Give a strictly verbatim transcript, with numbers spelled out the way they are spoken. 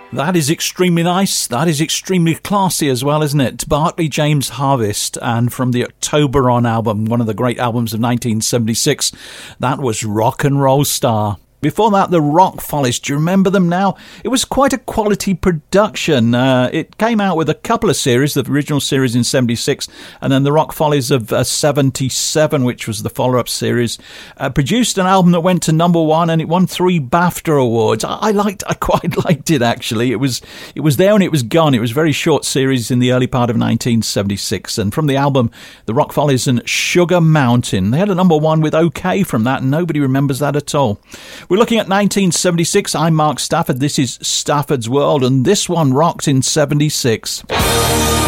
That is extremely nice. That is extremely classy as well, isn't it? Barclay James Harvest, and from the October On album, one of the great albums of nineteen seventy-six, that was Rock and Roll Star. Before that, the Rock Follies. Do you remember them now? It was quite a quality production. Uh, it came out with a couple of series, the original series in seventy-six, and then the Rock Follies of uh, seventy-seven, which was the follow-up series. Uh, produced an album that went to number one, and it won three BAFTA awards. I, I liked, I quite liked it actually. It was, it was there and it was gone. It was a very short series in the early part of nineteen seventy-six, and from the album, the Rock Follies and Sugar Mountain. They had a number one with OK from that, and nobody remembers that at all. We're looking at nineteen seventy-six. I'm Mark Stafford. This is Stafford's World, and this one rocked in seventy-six.